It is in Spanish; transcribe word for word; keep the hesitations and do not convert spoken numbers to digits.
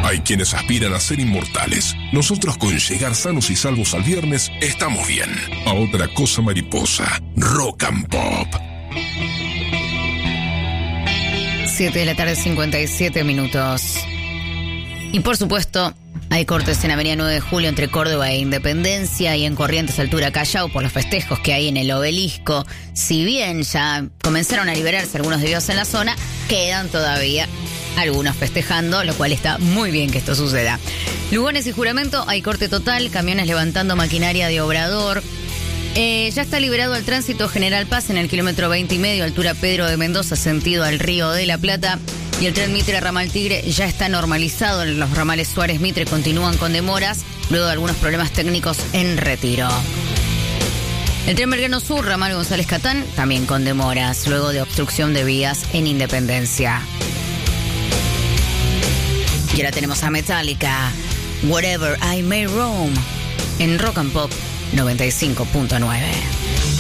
Hay quienes aspiran a ser inmortales. Nosotros, con llegar sanos y salvos al viernes, estamos bien. A otra cosa mariposa. Rock and Pop. siete de la tarde, cincuenta y siete minutos. Y por supuesto, hay cortes en Avenida nueve de Julio entre Córdoba e Independencia y en Corrientes altura Callao por los festejos que hay en el Obelisco. Si bien ya comenzaron a liberarse algunos desvíos en la zona, quedan todavía algunos festejando, lo cual está muy bien que esto suceda. Lugones y Juramento, hay corte total, camiones levantando maquinaria de obrador. Eh, ya está liberado el tránsito General Paz en el kilómetro veinte y medio, altura Pedro de Mendoza, sentido al Río de la Plata. Y el tren Mitre Ramal Tigre ya está normalizado. Los ramales Suárez Mitre continúan con demoras, luego de algunos problemas técnicos en Retiro. El tren Belgrano Sur, ramal González Catán, también con demoras, luego de obstrucción de vías en Independencia. Y ahora tenemos a Metallica, Whatever I May Roam, en Rock and Pop noventa y cinco punto nueve.